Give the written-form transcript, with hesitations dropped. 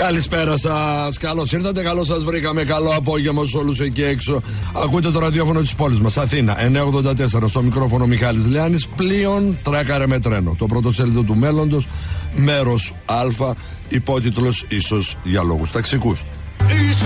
Καλησπέρα σας, καλώς ήρθατε, καλώς σας βρήκαμε. Καλό απόγευμα σε όλους εκεί έξω. Ακούτε το ραδιόφωνο της πόλης μας, Αθήνα 984. Στο μικρόφωνο Μιχάλης Λιάνης. Πλοίον τράκαρε με τρένο. Το πρωτοσέλιδο του μέλλοντος, μέρος Α, υπότιτλος ίσως για λόγους ταξικούς.